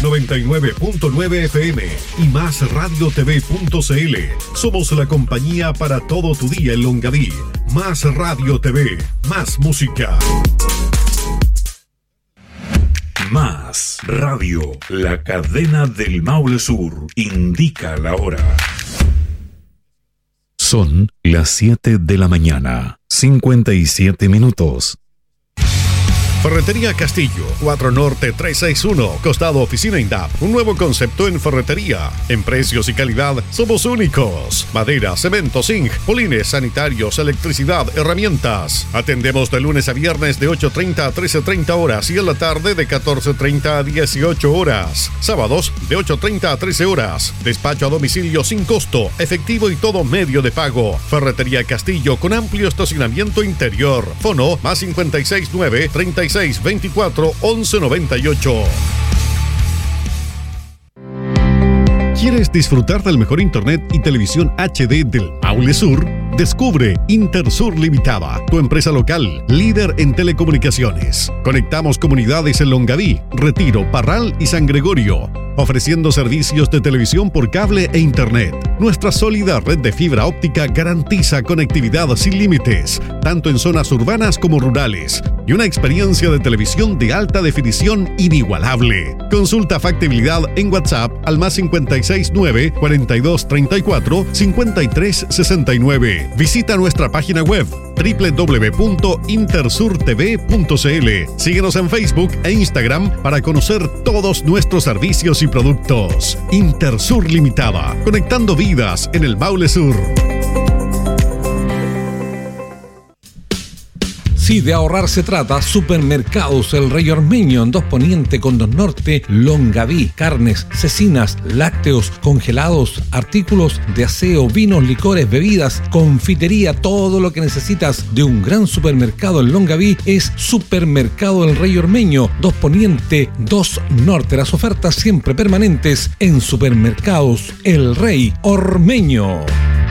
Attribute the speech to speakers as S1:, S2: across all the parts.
S1: 99.9 FM y MásRadioTV.cl. Somos la compañía para todo tu día en Longaví. Más Radio TV, más música.
S2: Más Radio, la cadena del Maule Sur, indica la hora. Son las 7 de la mañana, 57 minutos.
S1: Ferretería Castillo, 4 Norte 361, costado Oficina INDAP. Un nuevo concepto en ferretería. En precios y calidad somos únicos. Madera, cemento, zinc, polines, sanitarios, electricidad, herramientas. Atendemos de lunes a viernes de 8:30 a 13:30 horas y en la tarde de 14:30 a 18 horas. Sábados de 8:30 a 13 horas. Despacho a domicilio sin costo, efectivo y todo medio de pago. Ferretería Castillo con amplio estacionamiento interior. Fono más 569 36 24 11 98. ¿Quieres disfrutar del mejor internet y televisión HD del Maule Sur? Descubre Intersur Limitada, tu empresa local, líder en telecomunicaciones. Conectamos comunidades en Longaví, Retiro, Parral y San Gregorio, ofreciendo servicios de televisión por cable e internet. Nuestra sólida red de fibra óptica garantiza conectividad sin límites, tanto en zonas urbanas como rurales, y una experiencia de televisión de alta definición inigualable. Consulta factibilidad en WhatsApp al más 569 42 34 53 69. Visita nuestra página web www.intersurtv.cl. Síguenos en Facebook e Instagram para conocer todos nuestros servicios y productos. Intersur Limitada, conectando vidas en el Maule Sur.
S3: Si de ahorrar se trata, Supermercados El Rey Ormeño en 2 Poniente con 2 Norte, Longaví, carnes, cecinas, lácteos, congelados, artículos de aseo, vinos, licores, bebidas, confitería, todo lo que necesitas de un gran supermercado en Longaví es Supermercado El Rey Ormeño, 2 Poniente, 2 Norte. Las ofertas siempre permanentes en Supermercados El Rey Ormeño.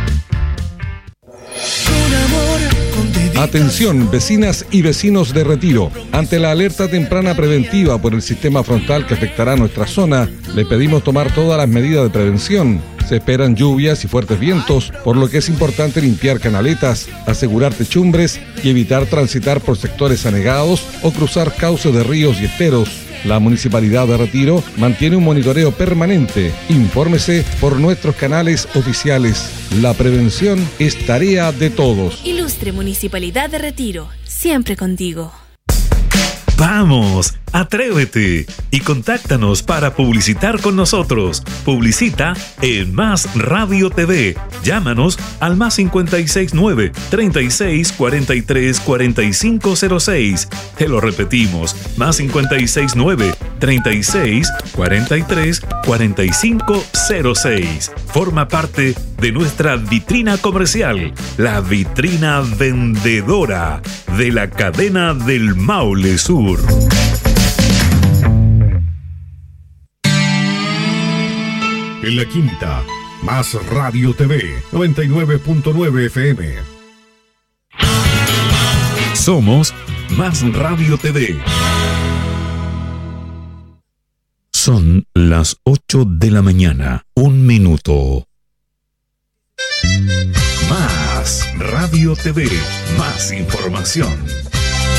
S3: Atención, vecinas y vecinos de Retiro. Ante la alerta temprana preventiva por el sistema frontal que afectará nuestra zona, le pedimos tomar todas las medidas de prevención. Se esperan lluvias y fuertes vientos, por lo que es importante limpiar canaletas, asegurar techumbres y evitar transitar por sectores anegados o cruzar cauces de ríos y esteros. La Municipalidad de Retiro mantiene un monitoreo permanente. Infórmese por nuestros canales oficiales. La prevención es tarea de todos.
S4: Ilustre Municipalidad de Retiro, siempre contigo.
S2: ¡Vamos! ¡Atrévete! Y contáctanos para publicitar con nosotros. Publicita en Más Radio TV. Llámanos al más 569 36 43 45 06. Te lo repetimos, más 569 36 43 45 06. Forma parte de nuestra vitrina comercial, la vitrina vendedora de la cadena del Maule Sur.
S1: En la quinta, Más Radio TV, 99.9 FM.
S2: Somos Más Radio TV. Son las 8 de la mañana, 1 minuto. Más Radio TV, más información.